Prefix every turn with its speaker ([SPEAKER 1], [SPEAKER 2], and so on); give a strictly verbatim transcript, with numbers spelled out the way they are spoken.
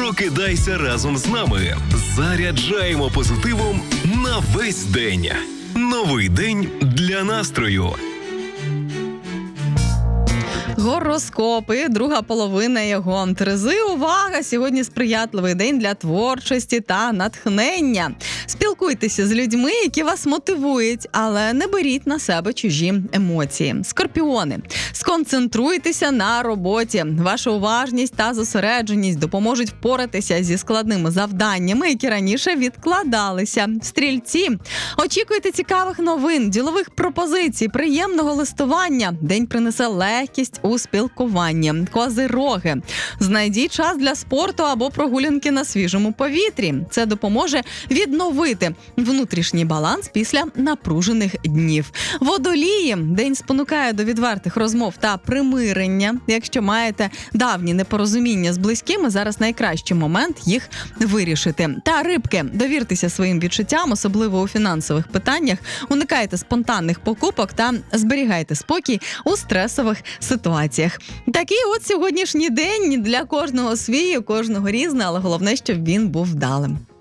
[SPEAKER 1] Прокидайся разом з нами. Заряджаємо позитивом на весь день. Новий день для настрою.
[SPEAKER 2] Гороскопи, друга половина його. Терези, увага! Сьогодні сприятливий день для творчості та натхнення. Спілкуйтеся з людьми, які вас мотивують, але не беріть на себе чужі емоції. Скорпіони, сконцентруйтеся на роботі. Ваша уважність та зосередженість допоможуть впоратися зі складними завданнями, які раніше відкладалися. Стрільці, очікуйте цікавих новин, ділових пропозицій, приємного листування. День принесе легкість у спілкуванні. Козироги, знайдіть час для спорту або прогулянки на свіжому повітрі. Це допоможе відновити внутрішній баланс після напружених днів. Водолії, день спонукає до відвертих розмов та примирення. Якщо маєте давні непорозуміння з близькими, зараз найкращий момент їх вирішити. Та рибки, довіртеся своїм відчуттям, особливо у фінансових питаннях, уникайте спонтанних покупок та зберігайте спокій у стресових ситуаціях. Такий от сьогоднішній день для кожного свій, у кожного різний, але головне, щоб він був вдалим.